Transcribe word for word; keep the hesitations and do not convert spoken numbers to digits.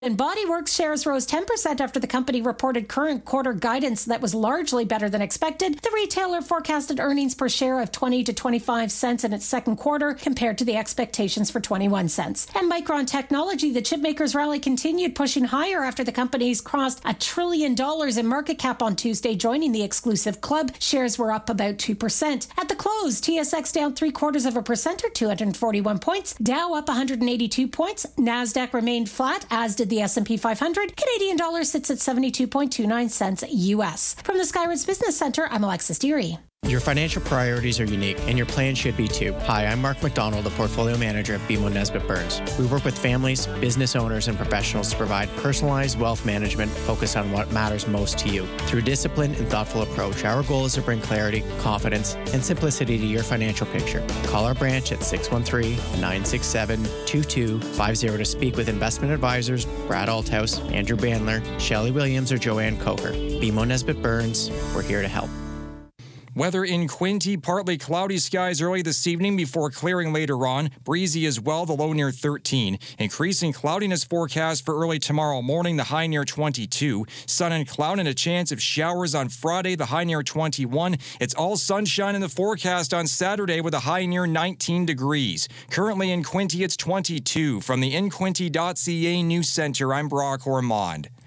And Body Works shares rose ten percent after the company reported current quarter guidance that was largely better than expected. The retailer forecasted earnings per share of twenty to twenty-five cents in its second quarter compared to the expectations for twenty-one cents. And Micron Technology, the chipmaker's rally continued, pushing higher after the company's crossed a trillion dollars in market cap on Tuesday, joining the exclusive club. Shares were up about two percent. At the close, T S X down three quarters of a percent or two hundred forty-one points. Dow up one hundred eighty-two points. NASDAQ remained flat, as did the S and P five hundred. Canadian dollar sits at seventy-two point two nine cents U S. From the Skywards Business Center, I'm Alexis Deary. Your financial priorities are unique, and your plan should be too. Hi, I'm Mark McDonald, the portfolio manager at B M O Nesbitt Burns. We work with families, business owners, and professionals to provide personalized wealth management focused on what matters most to you. Through discipline and thoughtful approach, our goal is to bring clarity, confidence, and simplicity to your financial picture. Call our branch at six one three, nine six seven, two two five zero to speak with investment advisors Brad Althouse, Andrew Bandler, Shelley Williams, or Joanne Coker. B M O Nesbitt Burns, we're here to help. Weather in Quinte, partly cloudy skies early this evening before clearing later on. Breezy as well, the low near thirteen. Increasing cloudiness forecast for early tomorrow morning, the high near twenty-two. Sun and cloud and a chance of showers on Friday, the high near twenty-one. It's all sunshine in the forecast on Saturday with a high near nineteen degrees. Currently in Quinte, it's twenty-two. From the in quinte dot c a News Center, I'm Brock Ormond.